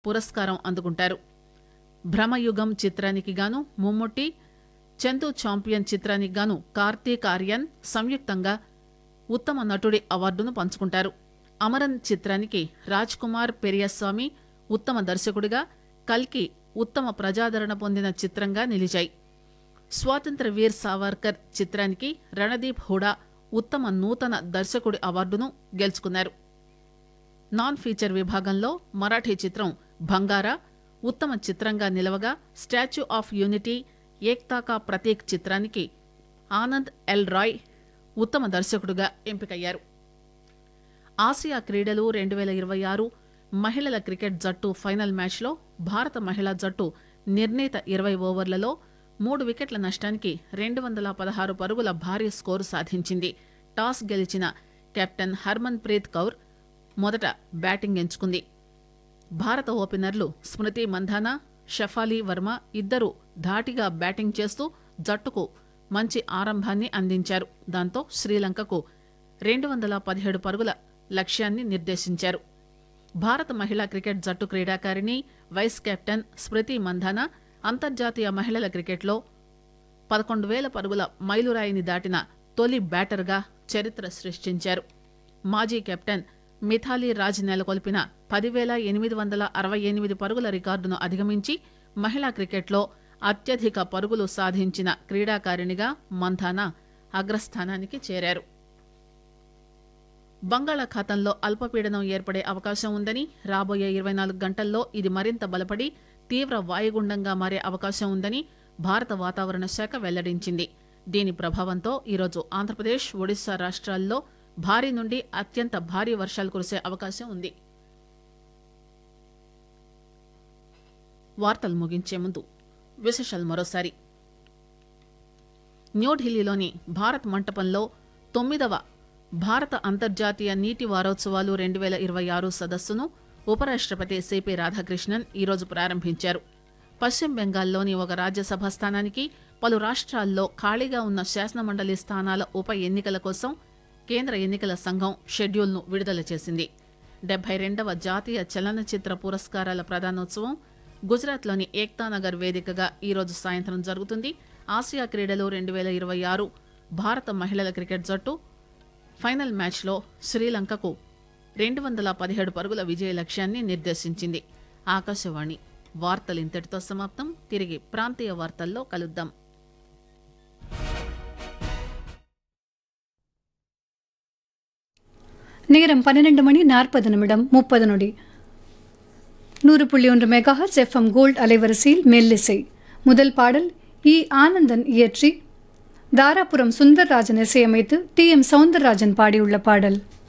పురస్కారం అందుకుంటారు. భ్రమయుగం చిత్రానికి గాను మమ్ముట్టి, చందు ఛాంపియన్ చిత్రానికి గాను కార్తీక్ ఆర్యన్ సంయుక్తంగా ఉత్తమ నటుడి అవార్డును పంచుకుంటారు. అమరన్ చిత్రానికి రాజ్ కుమార్ పెరియస్వామి ఉత్తమ దర్శకుడిగా, కల్కి ఉత్తమ ప్రజాదరణ పొందిన చిత్రంగా నిలిచాయి. స్వాతంత్ర వీర్ సావర్కర్ చిత్రానికి రణదీప్ హుడా ఉత్తమ నూతన దర్శకుడి అవార్డును గెలుచుకున్నారు. నాన్ ఫీచర్ విభాగంలో మరాఠీ చిత్రం బంగారా ఉత్తమ చిత్రంగా నిలవగా, స్టాచ్యూ ఆఫ్ యూనిటీ ఏక్తా కా ప్రతీక్ చిత్రానికి ఆనంద్ ఎల్ రాయ్ ఉత్తమ దర్శకుడిగా ఎంపికయ్యారు. ఆసియా క్రీడలు 2026 మహిళల క్రికెట్ జట్టు ఫైనల్ మ్యాచ్లో భారత మహిళా జట్టు నిర్ణీత 20 ఓవర్లలో 3 వికెట్ల నష్టానికి 216 పరుగుల భారీ స్కోరు సాధించింది. టాస్ గెలిచిన కెప్టెన్ హర్మన్ ప్రీత్ కౌర్ మొదట బ్యాటింగ్ ఎంచుకుంది. భారత ఓపెనర్లు స్మృతి మంధానా, షఫాలీ వర్మ ఇద్దరూ ధాటిగా బ్యాటింగ్ చేస్తూ జట్టుకు మంచి ఆరంభాన్ని అందించారు. దాంతో శ్రీలంకకు 217 పరుగుల లక్ష్యాన్ని నిర్దేశించారు. భారత మహిళా క్రికెట్ జట్టు క్రీడాకారిణి వైస్ కెప్టెన్ స్మృతి మంధానా అంతర్జాతీయ మహిళల క్రికెట్లో 11,000 పరుగుల మైలురాయిని దాటిన తొలి బ్యాటర్గా చరిత్ర సృష్టించారు. మాజీ కెప్టెన్ మిథాలీ రాజ్ నెలకొల్పిన 10,868 పరుగుల రికార్డును అధిగమించి మహిళా క్రికెట్లో అత్యధిక పరుగులు సాధించిన క్రీడాకారిణిగా మంధానా అగ్రస్థానానికి చేరారు. బంగాళాఖాతంలో అల్పపీడనం ఏర్పడే అవకాశం ఉందని, రాబోయే 24 గంటల్లో ఇది మరింత బలపడి తీవ్ర వాయుగుండంగా మారే అవకాశం ఉందని భారత వాతావరణ శాఖ వెల్లడించింది. దీని ప్రభావంతో ఈరోజు ఆంధ్రప్రదేశ్, ఒడిశా రాష్ట్రాల్లో భారీ నుండి అత్యంత భారీ వర్షాలు కురిసే అవకాశం ఉంది. వార్తలు ముగించే ముందు విశేషాలు మరోసారి. న్యూఢిల్లీలోని భారత్ మంటపంలో 9వ భారత అంతర్జాతీయ నీటి వారోత్సవాలు 2026 సదస్సును ఉపరాష్ట్రపతి సిపి రాధాకృష్ణన్ ఈరోజు ప్రారంభించారు. పశ్చిమ బెంగాల్లోని ఒక రాజ్యసభ స్థానానికి, పలు రాష్ట్రాల్లో ఖాళీగా ఉన్న శాసనమండలి స్థానాల ఉప ఎన్నికల కోసం కేంద్ర ఎన్నికల సంఘం షెడ్యూల్ను విడుదల చేసింది. 72వ జాతీయ చలనచిత్ర పురస్కారాల ప్రదానోత్సవం గుజరాత్లోని ఏక్తానగర్ వేదికగా ఈరోజు సాయంత్రం జరుగుతుంది. ఆసియా క్రీడలు 2026 భారత మహిళల క్రికెట్ జట్టు ఫైనల్ మ్యాచ్లో శ్రీలంకకు 217 పరుగుల విజయ లక్ష్యాన్ని నిర్దేశించింది. ఆకాశవాణి వార్తలు ఇంతటితో సమాప్తం. తిరిగి ప్రాంతీయ వార్తల్లో కలుద్దాం. நேரம் 12:40 100.1 மெகாஹெர்ட்ஸ் எஃப்எம் கோல்ட் அலைவரிசையில் மெல்லிசை. முதல் பாடல் இ ஆனந்தன் இயற்றி தாராபுரம் சுந்தர்ராஜன் இசையமைத்து டி எம் சவுந்தரராஜன் பாடியுள்ள பாடல்.